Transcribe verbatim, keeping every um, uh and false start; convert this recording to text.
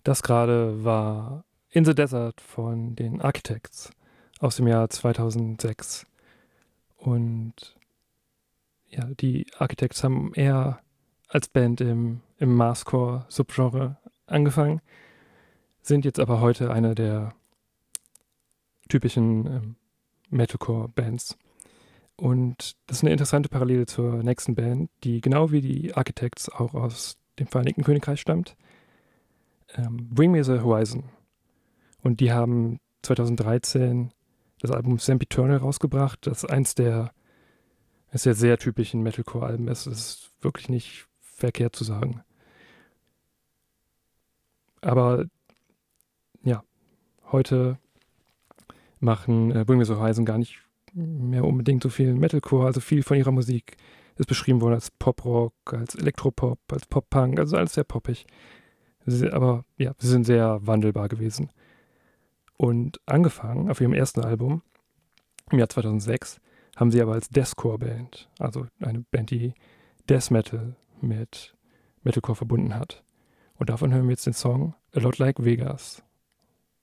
Das gerade war In the Desert von den Architects aus dem Jahr zweitausendsechs. Und ja, die Architects haben eher als Band im, im Mathcore-Subgenre angefangen, sind jetzt aber heute eine der typischen ähm, Metalcore-Bands. Und das ist eine interessante Parallele zur nächsten Band, die genau wie die Architects auch aus dem Vereinigten Königreich stammt. Ähm, Bring Me the Horizon. Und die haben zweitausenddreizehn das Album Sempiternal rausgebracht, das eins der, eins der sehr typischen Metalcore-Alben ist. Es ist wirklich nicht verkehrt zu sagen. Aber ja, heute machen äh, Bring Me the Horizon gar nicht mehr unbedingt so viel Metalcore. Also viel von ihrer Musik ist beschrieben worden als Pop-Rock, als Elektropop, als Pop-Punk, also alles sehr poppig. Sie, aber ja, sie sind sehr wandelbar gewesen. Und angefangen auf ihrem ersten Album im Jahr zweitausendsechs haben sie aber als Deathcore-Band, also eine Band, die Death Metal mit Metalcore verbunden hat. Und davon hören wir jetzt den Song A Lot Like Vegas.